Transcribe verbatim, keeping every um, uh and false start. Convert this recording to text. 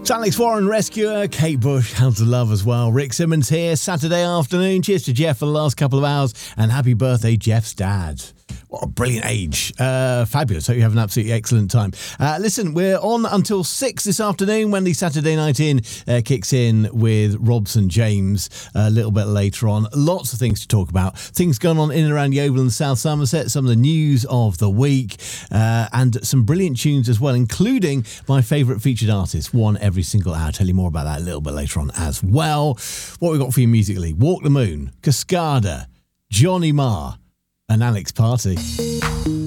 Alex Warren, Rescuer, Kate Bush, How to Love as well. Rick Simmons here, Saturday afternoon. Cheers to Jeff for the last couple of hours, and happy birthday, Jeff's dad. What a brilliant age. Uh, fabulous. Hope you have an absolutely excellent time. Uh, listen, we're on until six this afternoon when the Saturday Night In uh, kicks in with Robson James a little bit later on. Lots of things to talk about. Things going on in and around Yeovil and South Somerset, some of the news of the week, uh, and some brilliant tunes as well, including my favourite featured artist, one every single hour. I'll tell you more about that a little bit later on as well. What we got for you musically? Walk the Moon, Cascada, Johnny Marr, and Alex Party.